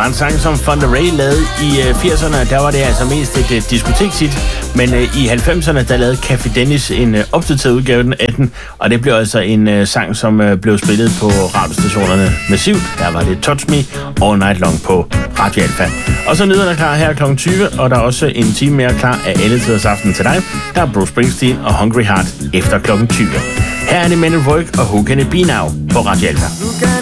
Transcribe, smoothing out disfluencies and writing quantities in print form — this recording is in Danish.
en sang, som Fonda Ray lavede i 80'erne. Der var det altså mest et diskotekshit. Men i 90'erne, der lavede Café Dennis en opdateret udgave af den. Og det blev altså en sang, som blev spillet på radiostationerne massivt. Der var det Touch Me All Night Long på Radio Alfa. Og så nyhederne klar her kl. 20, og der er også en time mere klar af alle tiders aften til dig. Der er Bruce Springsteen og Hungry Heart efter kl. 20. Her er det Men at Work og Who Can It Be Now på Radio Alfa.